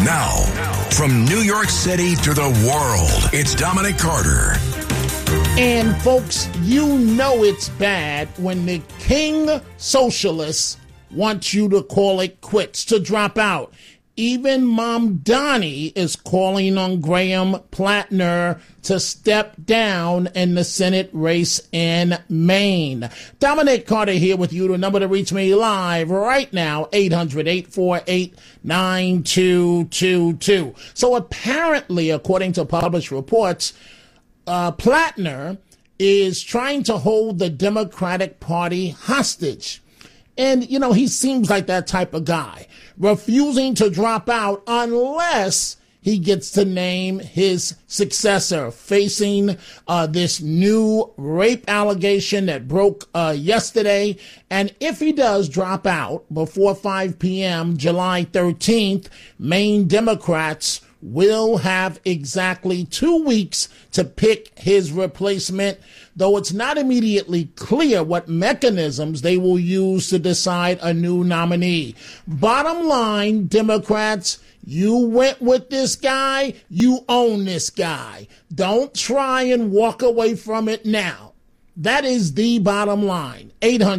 Now, from New York City to the world, it's Dominic Carter. And folks, you know it's bad when the king socialists want you to call it quits, to drop out. Even Mamdani is calling on Graham Plattner to step down in the Senate race in Maine. Dominic Carter here with you. The number to reach me live right now, 800-848-9222. So apparently, according to published reports, Plattner is trying to hold the Democratic Party hostage. And, you know, he seems like that type of guy, refusing to drop out unless he gets to name his successor, facing this new rape allegation that broke yesterday. And if he does drop out before 5 p.m., July 13th, Maine Democrats will have exactly 2 weeks to pick his replacement, though it's not immediately clear what mechanisms they will use to decide a new nominee. Bottom line, Democrats, you went with this guy, you own this guy. Don't try and walk away from it now. That is the bottom line.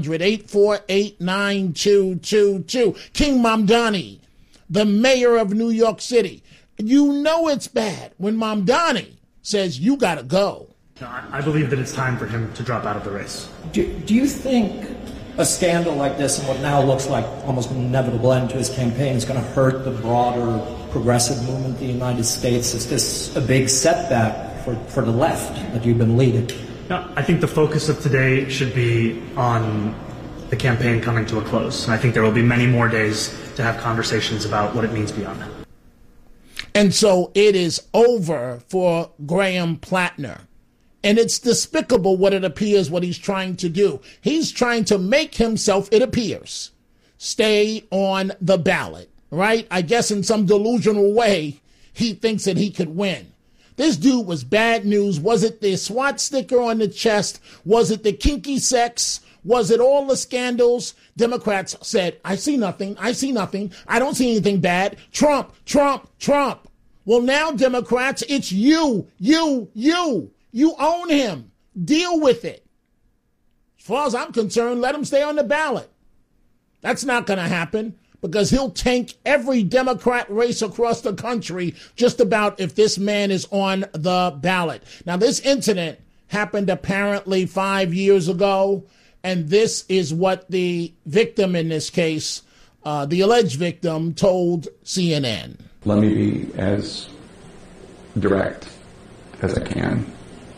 800-848-9222. King Mamdani, the mayor of New York City. You know it's bad when Mamdani says you got to go. I believe that it's time for him to drop out of the race. Do you think a scandal like this and what now looks like almost an inevitable end to his campaign is going to hurt the broader progressive movement in the United States? Is this a big setback for the left that you've been leading? No, I think the focus of today should be on the campaign coming to a close. And I think there will be many more days to have conversations about what it means beyond that. And so it is over for Graham Plattner. And it's despicable what it appears what he's trying to do. He's trying to make himself, it appears, stay on the ballot, right? I guess in some delusional way, he thinks that he could win. This dude was bad news. Was it the SWAT sticker on the chest? Was it the kinky sex? Was it all the scandals? Democrats said, I see nothing. I see nothing. I don't see anything bad. Trump, Trump, Trump. Well, now, Democrats, it's you. You own him. Deal with it. As far as I'm concerned, let him stay on the ballot. That's not going to happen because he'll tank every Democrat race across the country just about if this man is on the ballot. Now, this incident happened apparently 5 years ago. And this is what the victim in this case, the alleged victim, told CNN. Let me be as direct as I can.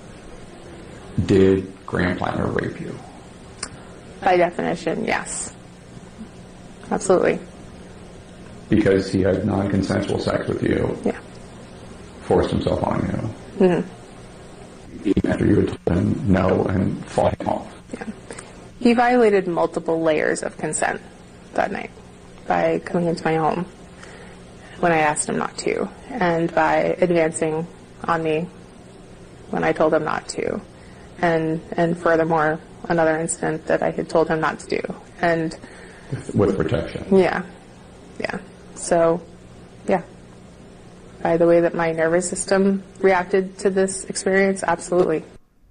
Did Graham Plattner rape you? By definition, yes. Absolutely. Because he had non-consensual sex with you? Yeah. Forced himself on you? Mm-hmm. Even after you had told him no and fought him off? Yeah. He violated multiple layers of consent that night by coming into my home when I asked him not to, and by advancing on me when I told him not to, and furthermore, another incident that I had told him not to do. And with protection. Yeah. So, yeah. By the way that my nervous system reacted to this experience, absolutely.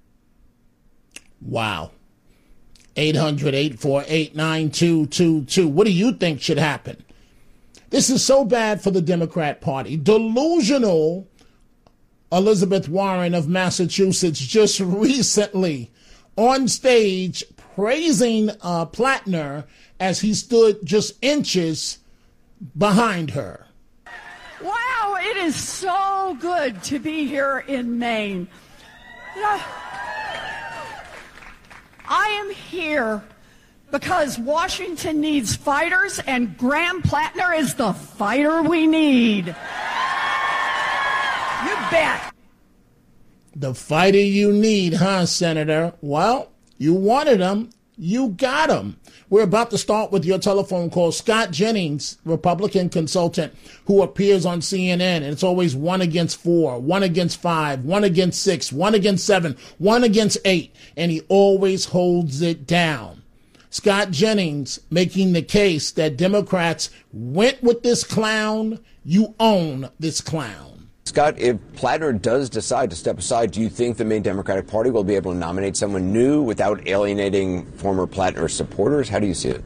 Wow. 800-848-9222. What do you think should happen? This is so bad for the Democrat Party. Delusional Elizabeth Warren of Massachusetts just recently on stage praising Plattner as he stood just inches behind her. Wow, it is so good to be here in Maine. I am here because Washington needs fighters, and Graham Plattner is the fighter we need. You bet. The fighter you need, huh, Senator? Well, you wanted him. You got him. We're about to start with your telephone call. Scott Jennings, Republican consultant, who appears on CNN, and it's always 1 against 4, 1 against 5, 1 against 6, 1 against 7, 1 against 8, and he always holds it down. Scott Jennings making the case that Democrats went with this clown. You own this clown. Scott, if Plattner does decide to step aside, do you think the main Democratic Party will be able to nominate someone new without alienating former Plattner supporters? How do you see it?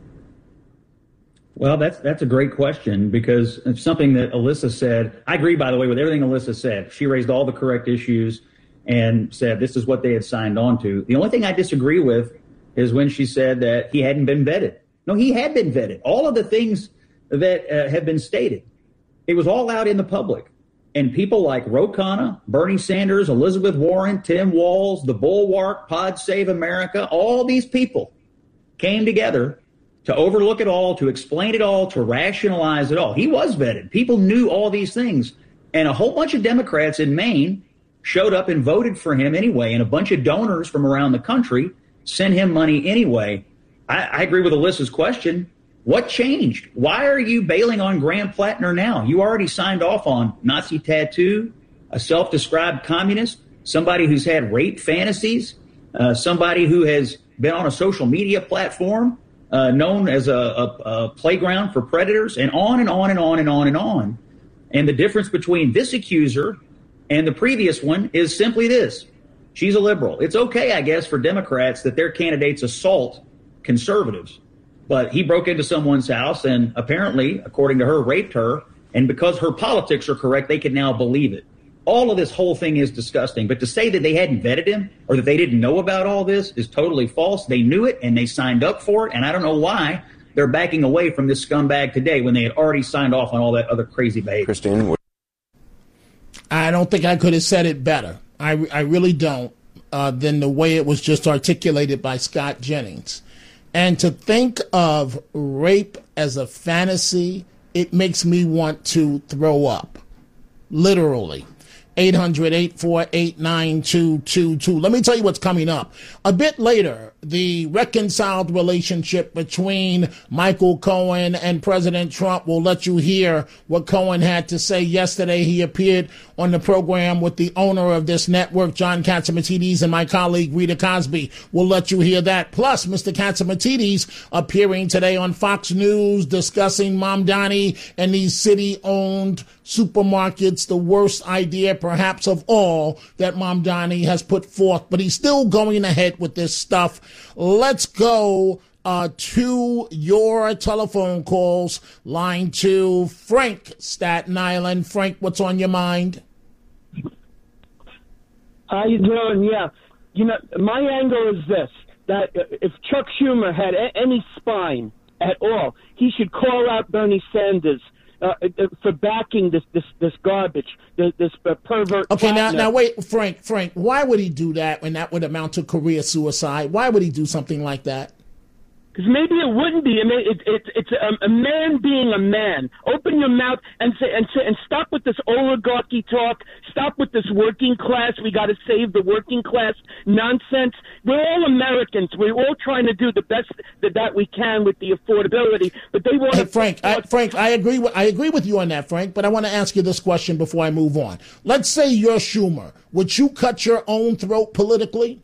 Well, that's a great question, because it's something that Alyssa said. I agree, by the way, with everything Alyssa said. She raised all the correct issues and said this is what they had signed on to. The only thing I disagree with is when she said that he hadn't been vetted. No, he had been vetted. All of the things that have been stated, it was all out in the public. And people like Ro Khanna, Bernie Sanders, Elizabeth Warren, Tim Walz, the Bulwark, Pod Save America, all these people came together to overlook it all, to explain it all, to rationalize it all. He was vetted. People knew all these things. And a whole bunch of Democrats in Maine showed up and voted for him anyway. And a bunch of donors from around the country sent him money anyway. I agree with Alyssa's question. What changed? Why are you bailing on Graham Plattner now? You already signed off on Nazi tattoo, a self-described communist, somebody who's had rape fantasies, somebody who has been on a social media platform known as a playground for predators, and on and on and on and on and on. And the difference between this accuser and the previous one is simply this. She's a liberal. It's okay, I guess, for Democrats that their candidates assault conservatives. But he broke into someone's house and apparently, according to her, raped her. And because her politics are correct, they can now believe it. All of this whole thing is disgusting. But to say that they hadn't vetted him or that they didn't know about all this is totally false. They knew it and they signed up for it. And I don't know why they're backing away from this scumbag today when they had already signed off on all that other crazy behavior. Christine? I don't think I could have said it better. I really don't, than the way it was just articulated by Scott Jennings. And to think of rape as a fantasy, it makes me want to throw up. Literally. 800-848-9222. Let me tell you what's coming up. A bit later, the reconciled relationship between Michael Cohen and President Trump. Will let you hear what Cohen had to say yesterday. He appeared on the program with the owner of this network, John Catsimatidis, and my colleague, Rita Cosby. We'll let you hear that. Plus, Mr. Catsimatidis appearing today on Fox News discussing Mamdani and these city-owned supermarkets, the worst idea perhaps of all that Mamdani has put forth. But he's still going ahead with this stuff. Let's go to your telephone calls. Line 2, Frank, Staten Island. Frank, what's on your mind? How you doing? Yeah. You know, my angle is this, that if Chuck Schumer had any spine at all, he should call out Bernie Sanders for backing this garbage, this pervert. Okay, now wait, Frank, why would he do that when that would amount to career suicide? Why would he do something like that? Because maybe it wouldn't be. I mean, it's a man being a man. Open your mouth and say and stop with this oligarchy talk. Stop with this working class. We got to save the working class nonsense. We're all Americans. We're all trying to do the best that we can with the affordability. But they want. Hey, Frank, I agree with you on that, Frank. But I want to ask you this question before I move on. Let's say you're Schumer. Would you cut your own throat politically?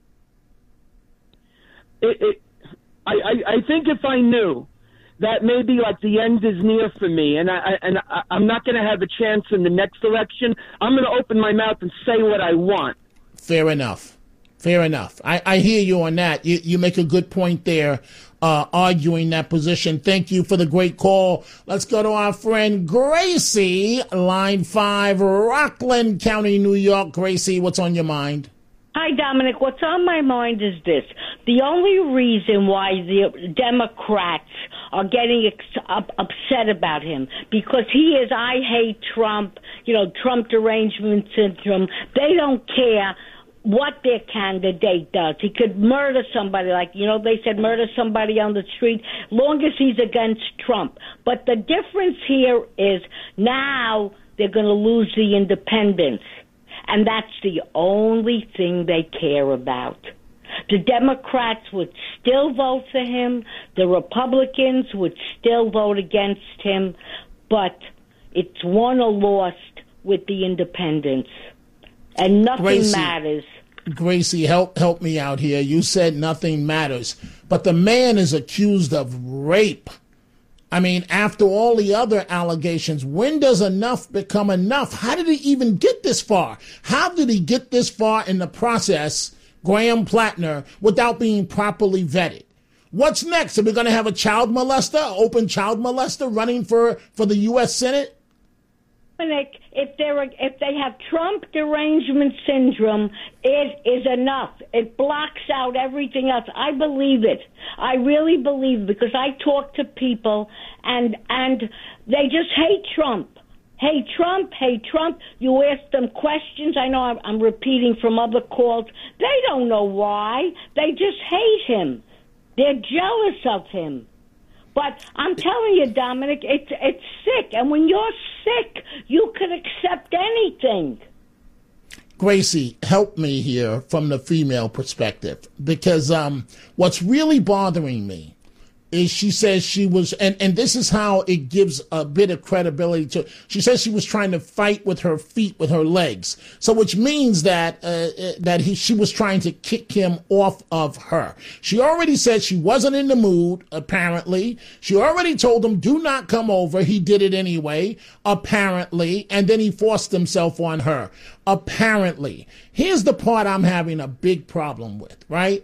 I think if I knew that maybe like the end is near for me and I'm not going to have a chance in the next election, I'm going to open my mouth and say what I want. Fair enough. I hear you on that. You make a good point there, arguing that position. Thank you for the great call. Let's go to our friend Gracie, line 5, Rockland County, New York. Gracie, what's on your mind? Hi, Dominic. What's on my mind is this. The only reason why the Democrats are getting upset about him, because he is, I hate Trump, Trump derangement syndrome. They don't care what their candidate does. He could murder somebody, they said murder somebody on the street, long as he's against Trump. But the difference here is now they're going to lose the independents. And that's the only thing they care about. The Democrats would still vote for him. The Republicans would still vote against him. But it's won or lost with the independents. And nothing matters. Gracie, help me out here. You said nothing matters, but the man is accused of rape. I mean, after all the other allegations, when does enough become enough? How did he even get this far? How did he get this far in the process, Graham Plattner, without being properly vetted? What's next? Are we going to have a child molester, open child molester running for the U.S. Senate? If they have Trump derangement syndrome, it is enough. It blocks out everything else. I believe it. I really believe it, because I talk to people and they just hate Trump. Hate Trump, hate Trump. You ask them questions. I know I'm repeating from other calls. They don't know why. They just hate him. They're jealous of him. But I'm telling you, Dominic, it's sick. And when you're sick, you can accept anything. Gracie, help me here from the female perspective, because what's really bothering me is she says she was, and this is how it gives a bit of credibility to, she says she was trying to fight with her feet, with her legs. So which means that she was trying to kick him off of her. She already said she wasn't in the mood, apparently. She already told him, do not come over. He did it anyway, apparently. And then he forced himself on her, apparently. Here's the part I'm having a big problem with, right?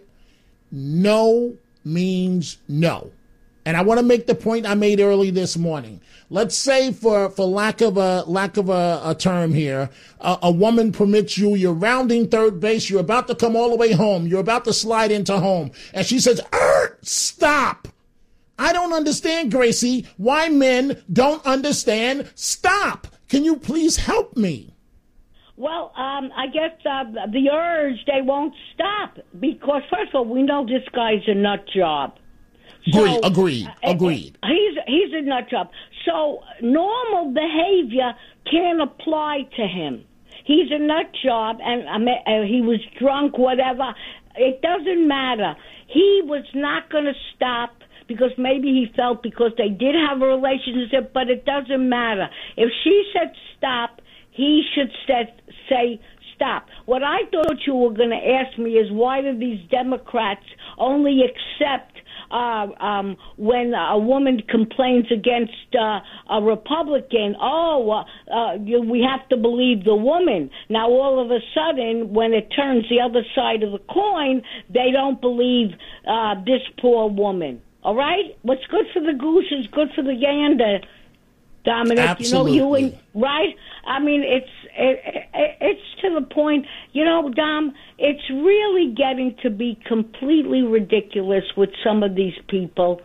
No means no. And I want to make the point I made early this morning. Let's say, for lack of a term here, a woman permits you, you're rounding third base, you're about to come all the way home, you're about to slide into home, and she says, stop. I don't understand, Gracie, why men don't understand stop. Can you please help me? Well, I guess the urge, they won't stop, because first of all, we know this guy's a nut job. Agreed. He's a nut job. So normal behavior can't apply to him. He's a nut job, and he was drunk, whatever. It doesn't matter. He was not going to stop, because maybe he felt because they did have a relationship, but it doesn't matter. If she said stop, he should say stop. What I thought you were going to ask me is, why do these Democrats only accept when a woman complains against a Republican? We have to believe the woman. Now, all of a sudden, when it turns the other side of the coin, they don't believe this poor woman. All right? What's good for the goose is good for the gander, Dominic. Absolutely. Right? I mean, it's to the point, Dom, it's really getting to be completely ridiculous with some of these people.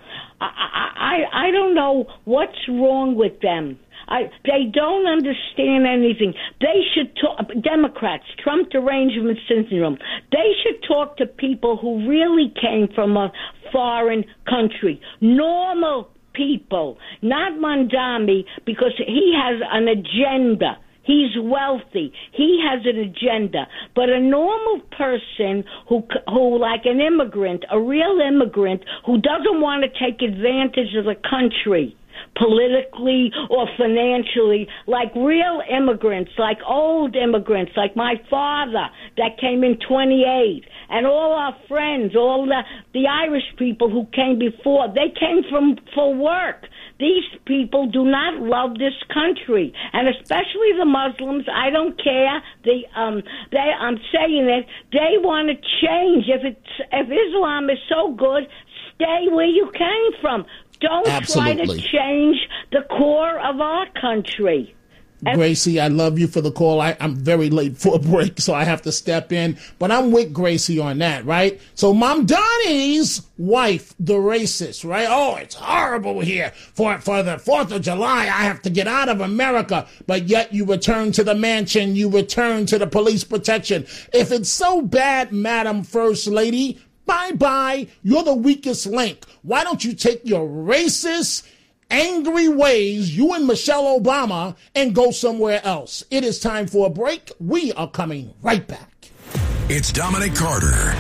I don't know what's wrong with them. They don't understand anything. They should talk, Democrats, Trump derangement syndrome, they should talk to people who really came from a foreign country, normal people, not Mondami, because he has an agenda. He's wealthy. He has an agenda. But a normal person who like an immigrant, a real immigrant, who doesn't want to take advantage of the country politically or financially, like real immigrants, like old immigrants, like my father that came in 28, and all our friends, all the Irish people who came before, they came for work. These people do not love this country, and especially the Muslims. I don't care. I'm saying it. They want to change. If Islam is so good, stay where you came from. Don't try to change the core of our country. Gracie, I love you for the call. I'm very late for a break, so I have to step in. But I'm with Gracie on that, right? So Mom Donnie's wife, the racist, right? Oh, it's horrible here. For the 4th of July, I have to get out of America. But yet you return to the mansion. You return to the police protection. If it's so bad, Madam First Lady, bye-bye. You're the weakest link. Why don't you take your racist, angry ways, you and Michelle Obama, and go somewhere else? It is time for a break. We are coming right back. It's Dominic Carter.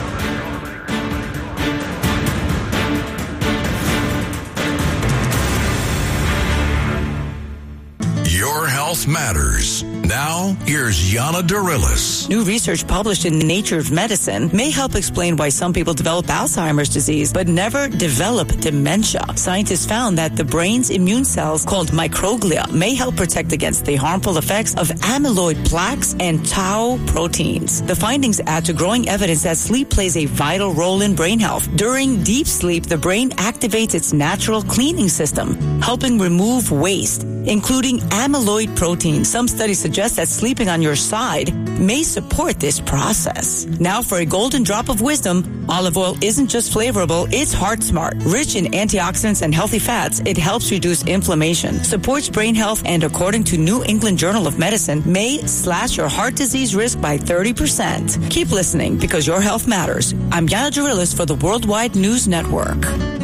Your health matters. Now, here's Yana Darilis. New research published in Nature Medicine may help explain why some people develop Alzheimer's disease but never develop dementia. Scientists found that the brain's immune cells, called microglia, may help protect against the harmful effects of amyloid plaques and tau proteins. The findings add to growing evidence that sleep plays a vital role in brain health. During deep sleep, the brain activates its natural cleaning system, helping remove waste, including amyloid protein. Some studies suggest that sleeping on your side may support this process. Now for a golden drop of wisdom, olive oil isn't just flavorable, it's heart smart. Rich in antioxidants and healthy fats, it helps reduce inflammation, supports brain health, and according to New England Journal of Medicine, may slash your heart disease risk by 30%. Keep listening because your health matters. I'm Yana Darilis for the Worldwide News Network.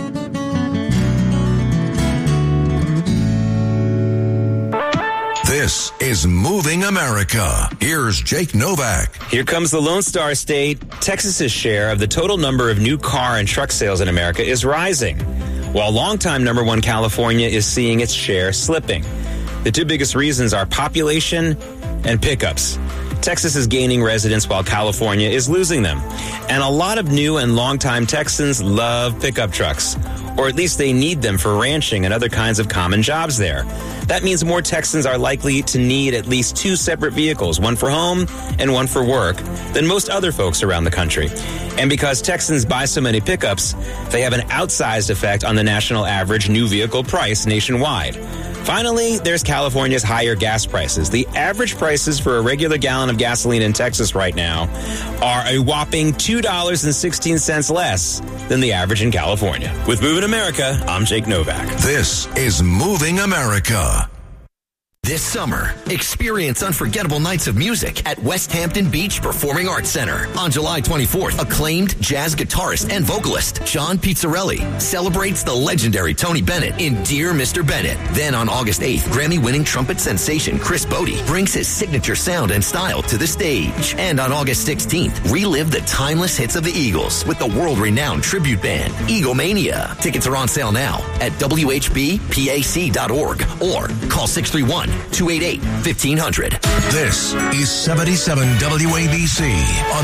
This is Moving America. Here's Jake Novak. Here comes the Lone Star State. Texas's share of the total number of new car and truck sales in America is rising, while longtime number one California is seeing its share slipping. The two biggest reasons are population and pickups. Texas is gaining residents while California is losing them. And a lot of new and longtime Texans love pickup trucks, or at least they need them for ranching and other kinds of common jobs there. That means more Texans are likely to need at least two separate vehicles, one for home and one for work, than most other folks around the country. And because Texans buy so many pickups, they have an outsized effect on the national average new vehicle price nationwide. Finally, there's California's higher gas prices. The average prices for a regular gallon of gasoline in Texas right now are a whopping $2.16 less than the average in California. With Moving America, I'm Jake Novak. This is Moving America. This summer, experience unforgettable nights of music at West Hampton Beach Performing Arts Center. On July 24th, acclaimed jazz guitarist and vocalist John Pizzarelli celebrates the legendary Tony Bennett in Dear Mr. Bennett. Then on August 8th, Grammy-winning trumpet sensation Chris Bodie brings his signature sound and style to the stage. And on August 16th, relive the timeless hits of the Eagles with the world-renowned tribute band Eaglemania. Tickets are on sale now at WHBPAC.org or call 631-288-1500. This is 77 WABC on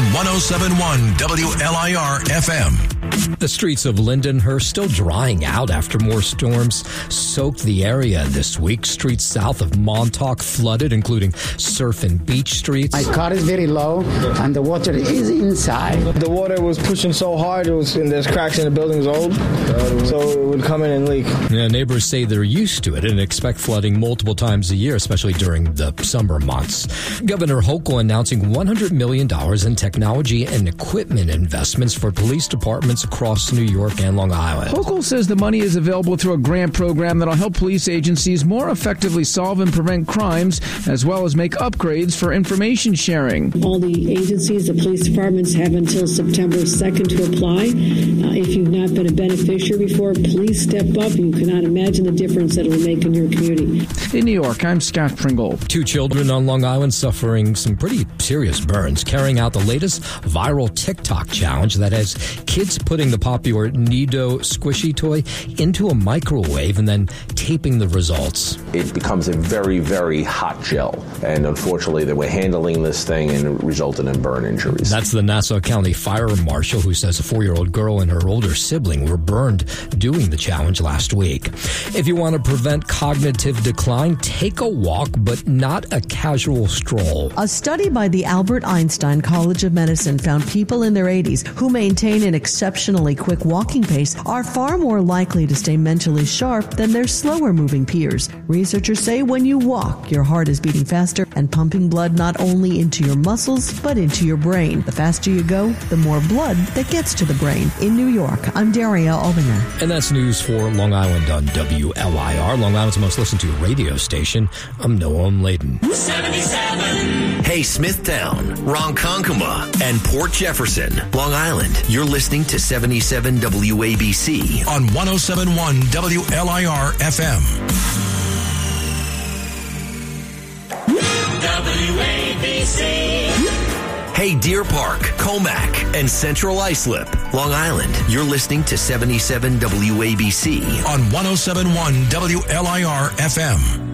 107.1 WLIR FM. The streets of Lindenhurst still drying out after more storms soaked the area this week. Streets south of Montauk flooded, including Surf and Beach streets. My car is very low, and the water is inside. The water was pushing so hard, and there's cracks in the building's old, so it would come in and leak. Yeah, neighbors say they're used to it and expect flooding multiple times a year, especially during the summer months. Governor Hochul announcing $100 million in technology and equipment investments for police departments across New York and Long Island. Hochul says the money is available through a grant program that'll help police agencies more effectively solve and prevent crimes, as well as make upgrades for information sharing. All the agencies, the police departments have until September 2nd to apply. If you've not been a beneficiary before, please step up. You cannot imagine the difference that it will make in your community. In New York, I'm Scott Pringle. Two children on Long Island suffering some pretty serious burns, carrying out the latest viral TikTok challenge that has kids putting the popular Nido squishy toy into a microwave and then taping the results. It becomes a very, very hot gel, and unfortunately they were handling this thing and it resulted in burn injuries. That's the Nassau County Fire Marshal who says a 4-year-old girl and her older sibling were burned doing the challenge last week. If you want to prevent cognitive decline, take a walk, but not a casual stroll. A study by the Albert Einstein College of Medicine found people in their 80s who maintain an exceptionally quick walking pace are far more likely to stay mentally sharp than their slower moving peers. Researchers say when you walk, your heart is beating faster and pumping blood not only into your muscles, but into your brain. The faster you go, the more blood that gets to the brain. In New York, I'm Daria Albinger. And that's news for Long Island on WLIR, Long Island's most listened to radio station. I'm Noam Layden. 77. Hey, Smithtown, Ronkonkoma, and Port Jefferson, Long Island. You're listening to 77 WABC on 107.1 WLIR FM. WABC. Hey, Deer Park, Comac, and Central Islip, Long Island. You're listening to 77 WABC on 107.1 WLIR FM.